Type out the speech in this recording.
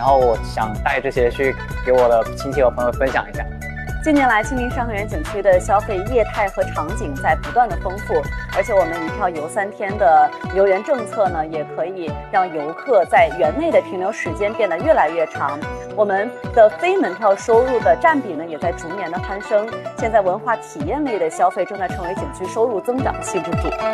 然后我想带这些去给我的亲戚和朋友分享一下。 近年来，亲临上河园景区的消费业态和场景在不断的丰富，而且我们一票游3天的游园政策呢，也可以让游客在园内的停留时间变得越来越长。我们的非门票收入的占比呢，也在逐年的攀升。现在文化体验类的消费正在成为景区收入增长的新支柱。